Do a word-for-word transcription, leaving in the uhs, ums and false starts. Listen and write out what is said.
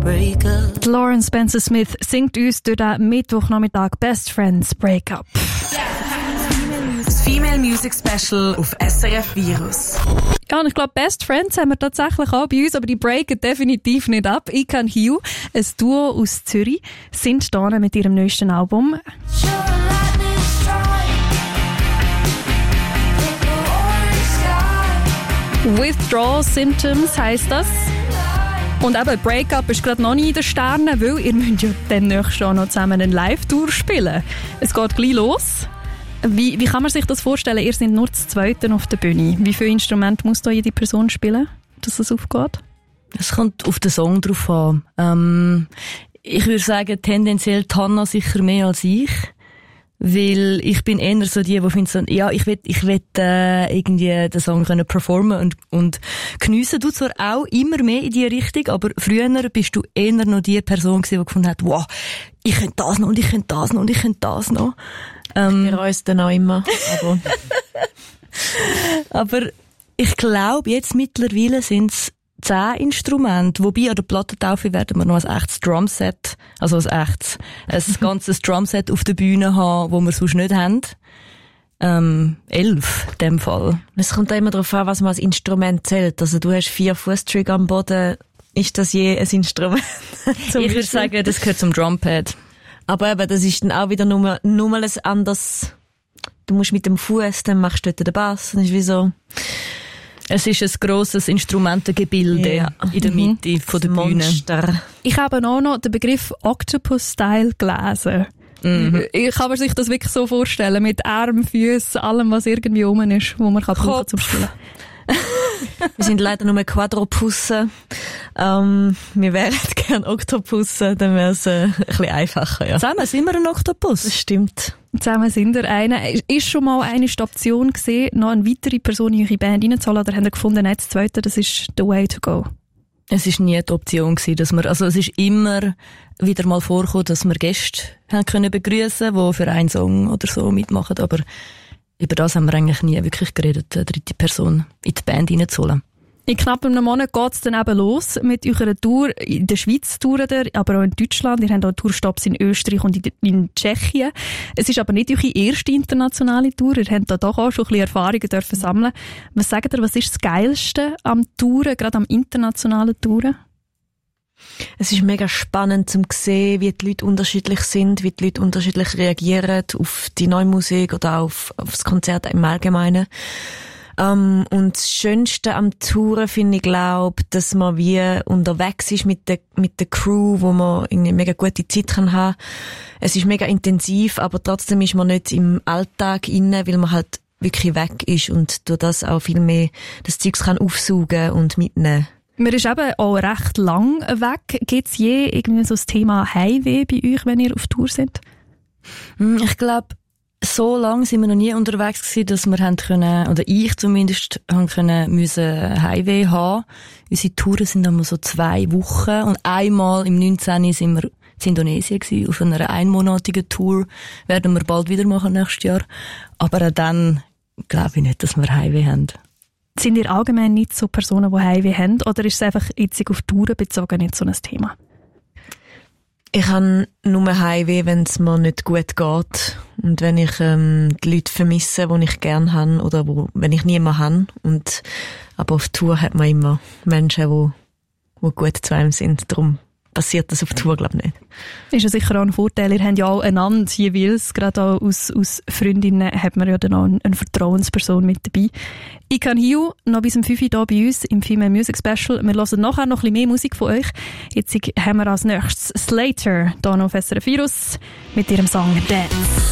break up. Lauren Spencer Smith singt uns durch den Mittwochnachmittag Best Friends Break Up. Das Female Music Special auf S R F Virus. Ja, und ich glaube, Best Friends haben wir tatsächlich auch bei uns, aber die breaken definitiv nicht ab. I Can Hugh, ein Duo aus Zürich, sind da mit ihrem neuesten Album. Withdrawal Symptoms heisst das. Und eben, Breakup ist gerade noch nicht in den Sternen, weil ihr müsst ja demnächst schon noch zusammen eine Live-Tour spielen. Es geht gleich los. Wie, wie kann man sich das vorstellen? Ihr seid nur zu zweit auf der Bühne. Wie viele Instrumente muss da jede Person spielen, dass es aufgeht? Es kommt auf den Song drauf an. Ähm, ich würde sagen, tendenziell Hanna sicher mehr als ich. Weil ich bin eher so die, die findet so, ja, ich will, ich will, äh, irgendwie den Song können performen und, und geniessen. Du zwar auch immer mehr in die Richtung, aber früher bist du eher noch die Person gewesen, die gefunden hat, wow, ich könnte das noch und ich könnte das noch und ich könnte das noch. Ähm, Wir uns dann auch immer. Aber, aber ich glaube, jetzt mittlerweile sind es zehn Instrumente, wobei an der Plattentaufe werden wir noch ein echtes Drumset, also ein echtes, ein ganzes Drumset auf der Bühne haben, wo wir sonst nicht haben. Ähm, elf, in dem Fall. Es kommt auch immer darauf an, was man als Instrument zählt. Also du hast vier Fußtrigger am Boden. Ist das je ein Instrument? Ich würde sagen, das gehört zum Drumpad. Aber eben, das ist dann auch wieder nur, nur mal ein anderes. Du musst mit dem Fuß, dann machst du dort den Bass. Das ist wie so. Es ist ein grosses Instrumentengebilde ja. in der Mitte mhm. von der Monster. Bühne. Ich habe auch noch den Begriff Octopus-Style gelesen. Mhm. Ich kann mir sich das wirklich so vorstellen, mit Armen, Füßen, allem, was irgendwie rum ist, wo man kann brauchen zum Spielen. Wir sind leider nur Quadropussen. Ähm, wir wären gerne Oktopussen, dann wäre es äh, ein bisschen einfacher. Ja. Zusammen sind wir ein Oktopus. Das stimmt. Zusammen sind wir eine. Ist schon mal eine Option gesehen, noch eine weitere Person in eure Band reinzuholen, oder habt ihr gefunden, nein, das Zweite, das ist the way to go? Es ist nie die Option gewesen, dass wir, also es ist immer wieder mal vorgekommen, dass wir Gäste haben können begrüßen, die für einen Song oder so mitmachen, aber über das haben wir eigentlich nie wirklich geredet, eine dritte Person in die Band reinzuholen. In knapp einem Monat geht es dann eben los mit eurer Tour. In der Schweiz touren ihr, aber auch in Deutschland. Ihr habt auch Tourstops in Österreich und in Tschechien. Es ist aber nicht eure erste internationale Tour. Ihr habt da doch auch schon ein bisschen Erfahrungen dürfen sammeln. Was sagt ihr, was ist das Geilste am Touren, gerade am internationalen Touren? Es ist mega spannend zu sehen, wie die Leute unterschiedlich sind, wie die Leute unterschiedlich reagieren auf die neue Musik oder auf, auf das Konzert im Allgemeinen. Um, und das Schönste am Touren finde ich, glaube, dass man wie unterwegs ist mit der, mit der Crew, wo man eine mega gute Zeit kann haben. Es ist mega intensiv, aber trotzdem ist man nicht im Alltag inne, weil man halt wirklich weg ist und durch das auch viel mehr das Zeugs kann aufsaugen und mitnehmen. Man ist eben auch recht lang weg. Gibt es je irgendwie so das Thema Heimweh bei euch, wenn ihr auf Tour seid? Ich glaube, so lange sind wir noch nie unterwegs gewesen, dass wir haben können, oder ich zumindest, haben können, müssen Heimweh haben. Unsere Touren sind immer so zwei Wochen. Und einmal im neunzehn sind wir in Indonesien gewesen, auf einer einmonatigen Tour. Werden wir bald wieder machen nächstes Jahr. Aber auch dann glaube ich nicht, dass wir Heimweh haben. Sind ihr allgemein nicht so Personen, die Heimweh haben? Oder ist es einfach jetzt auf Touren bezogen nicht so ein Thema? Ich habe nur Heimweh, wenn es mir nicht gut geht. Und wenn ich ähm, die Leute vermisse, die ich gerne habe, oder wo, wenn ich niemanden habe. Und, aber auf Tour hat man immer Menschen, die, die gut zu einem sind. Darum passiert das auf Tour, glaube ich, nicht. Ist ja sicher auch ein Vorteil. Ihr habt ja auch einander jeweils. Gerade auch aus, aus Freundinnen hat man ja dann auch eine, eine Vertrauensperson mit dabei. I Can Hugh, noch bis um fünf Uhr hier bei uns im Female Music Special. Wir hören nachher noch ein bisschen mehr Musik von euch. Jetzt haben wir als nächstes Slater hier noch auf S R F Virus mit ihrem Song Dance.